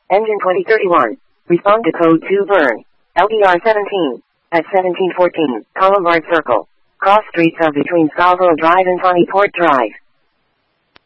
Engine 2031. Respond to code 2 burn. LDR 17. At 1714, Columbard Circle. Cross streets of between Scarborough Drive and Port Drive.